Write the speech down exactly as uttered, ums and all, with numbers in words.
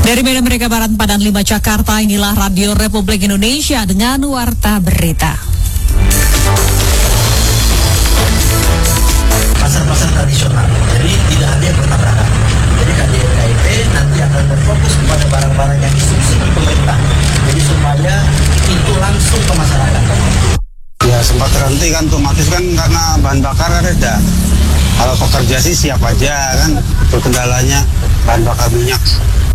Dari Medan Merdeka Barat empat dan lima Jakarta, inilah Radio Republik Indonesia dengan Warta Berita. Pasar-pasar tradisional, jadi tidak ada yang bertabrakan. Jadi K D R K I P nanti akan berfokus kepada barang-barang yang disubsidi pemerintah. Jadi supaya itu langsung ke masyarakat. Ya sempat terhenti kan, otomatis kan karena bahan bakar reda. Kalau pekerja sih siap aja kan, kendalanya bahan bakar minyak.